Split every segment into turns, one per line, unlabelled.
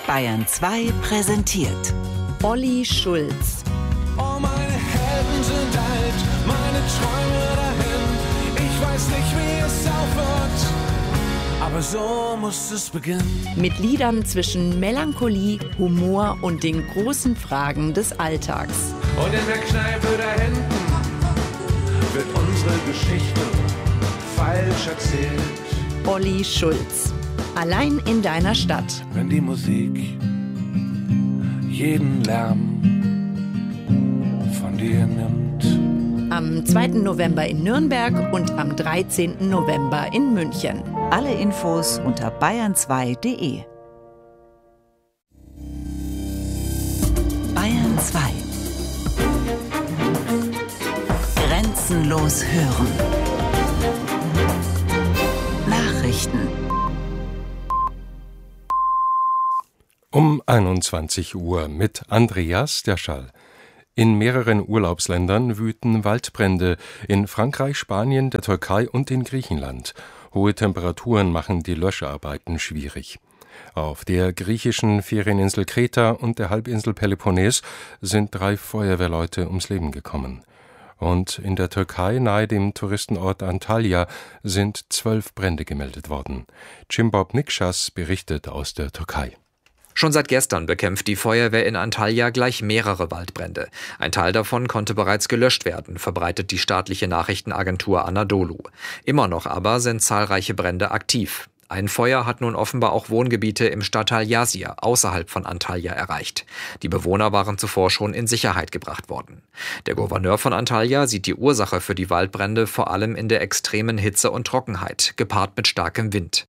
Bayern 2 präsentiert
Olli Schulz.
Oh, meine Helden sind alt, meine Träume dahin. Ich weiß nicht, wie es aufhört, aber so muss es beginnen.
Mit Liedern zwischen Melancholie, Humor und den großen Fragen des Alltags.
Und in der Kneipe da hinten wird unsere Geschichte falsch erzählt.
Olli Schulz. Allein in deiner Stadt.
Wenn die Musik jeden Lärm von dir nimmt.
Am 2. November in Nürnberg und am 13. November in München.
Alle Infos unter bayern2.de. Bayern 2. Grenzenlos hören. Nachrichten.
Um 21 Uhr mit Andreas Derschall. In mehreren Urlaubsländern wüten Waldbrände, in Frankreich, Spanien, der Türkei und in Griechenland. Hohe Temperaturen machen die Löscharbeiten schwierig. Auf der griechischen Ferieninsel Kreta und der Halbinsel Peloponnes sind 3 Feuerwehrleute ums Leben gekommen. Und in der Türkei nahe dem Touristenort Antalya sind 12 Brände gemeldet worden. Cimbob Nikşas berichtet aus der Türkei.
Schon seit gestern bekämpft die Feuerwehr in Antalya gleich mehrere Waldbrände. Ein Teil davon konnte bereits gelöscht werden, verbreitet die staatliche Nachrichtenagentur Anadolu. Immer noch aber sind zahlreiche Brände aktiv. Ein Feuer hat nun offenbar auch Wohngebiete im Stadtteil Yazir außerhalb von Antalya erreicht. Die Bewohner waren zuvor schon in Sicherheit gebracht worden. Der Gouverneur von Antalya sieht die Ursache für die Waldbrände vor allem in der extremen Hitze und Trockenheit, gepaart mit starkem Wind.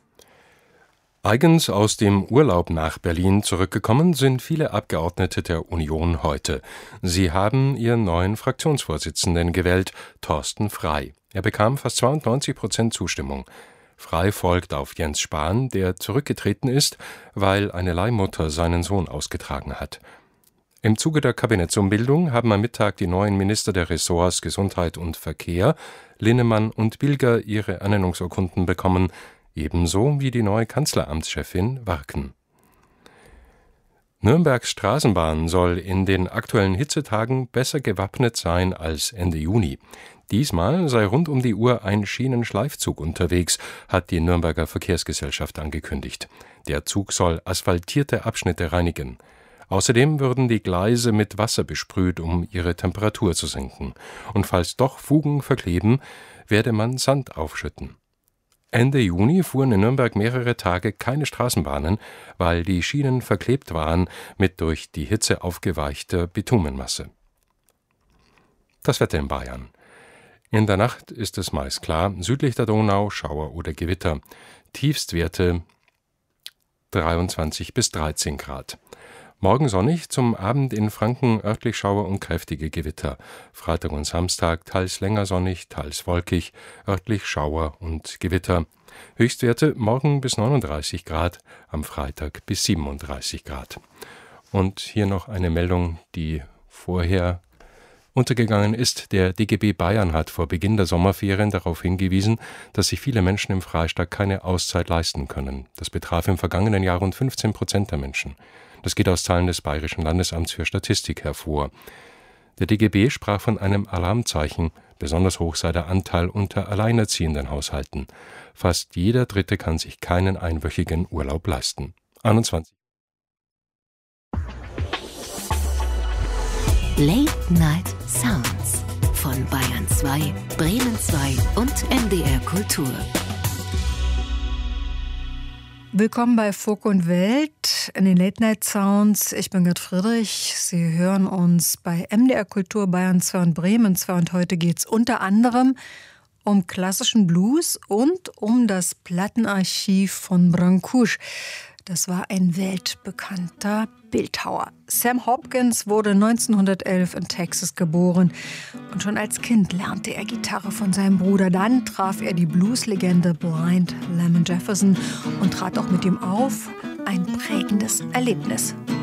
Eigens aus dem Urlaub nach Berlin zurückgekommen sind viele Abgeordnete der Union heute. Sie haben ihren neuen Fraktionsvorsitzenden gewählt, Thorsten Frey. Er bekam fast 92% Zustimmung. Frey folgt auf Jens Spahn, der zurückgetreten ist, weil eine Leihmutter seinen Sohn ausgetragen hat. Im Zuge der Kabinettsumbildung haben am Mittag die neuen Minister der Ressorts Gesundheit und Verkehr, Linnemann und Bilger, ihre Ernennungsurkunden bekommen, ebenso wie die neue Kanzleramtschefin Warken. Nürnbergs Straßenbahn soll in den aktuellen Hitzetagen besser gewappnet sein als Ende Juni. Diesmal sei rund um die Uhr ein Schienenschleifzug unterwegs, hat die Nürnberger Verkehrsgesellschaft angekündigt. Der Zug soll asphaltierte Abschnitte reinigen. Außerdem würden die Gleise mit Wasser besprüht, um ihre Temperatur zu senken. Und falls doch Fugen verkleben, werde man Sand aufschütten. Ende Juni fuhren in Nürnberg mehrere Tage keine Straßenbahnen, weil die Schienen verklebt waren mit durch die Hitze aufgeweichter Bitumenmasse. Das Wetter in Bayern. In der Nacht ist es meist klar, südlich der Donau Schauer oder Gewitter. Tiefstwerte 23 bis 13 Grad. Morgen sonnig, zum Abend in Franken örtlich Schauer und kräftige Gewitter. Freitag und Samstag teils länger sonnig, teils wolkig, örtlich Schauer und Gewitter. Höchstwerte morgen bis 39 Grad, am Freitag bis 37 Grad. Und hier noch eine Meldung, die vorher untergegangen ist. Der DGB Bayern hat vor Beginn der Sommerferien darauf hingewiesen, dass sich viele Menschen im Freistaat keine Auszeit leisten können. Das betraf im vergangenen Jahr rund 15% der Menschen. Das geht aus Zahlen des Bayerischen Landesamts für Statistik hervor. Der DGB sprach von einem Alarmzeichen. Besonders hoch sei der Anteil unter alleinerziehenden Haushalten. Fast jeder Dritte kann sich keinen einwöchigen Urlaub leisten. 21.
Late Night Sounds von Bayern 2, Bremen 2 und MDR Kultur.
Willkommen bei Folk und Welt in den Late Night Sounds. Ich bin Gerd Friedrich. Sie hören uns bei MDR Kultur Bayern 2 und Bremen 2 und heute geht es unter anderem um klassischen Blues und um das Plattenarchiv von Brancusi. Das war ein weltbekannter Bildhauer. Sam Hopkins wurde 1911 in Texas geboren und schon als Kind lernte er Gitarre von seinem Bruder. Dann traf er die Blueslegende Blind Lemon Jefferson und trat auch mit ihm auf. Ein prägendes Erlebnis.